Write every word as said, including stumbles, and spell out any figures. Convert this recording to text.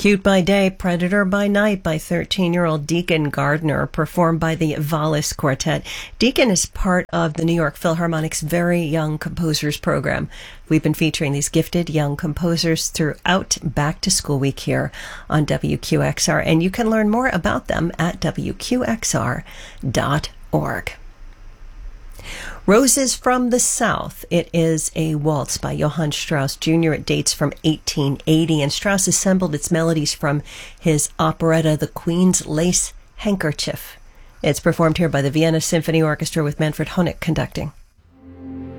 Cute by Day, Predator by Night by thirteen-year-old Deacon Gardner, performed by the Valis Quartet. Deacon is part of the New York Philharmonic's Very Young Composers program. We've been featuring these gifted young composers throughout Back to School Week here on W Q X R, and you can learn more about them at W Q X R dot org. Roses from the South. It is a waltz by Johann Strauss Junior It dates from eighteen eighty, and Strauss assembled its melodies from his operetta, The Queen's Lace Handkerchief. It's performed here by the Vienna Symphony Orchestra with Manfred Honeck conducting.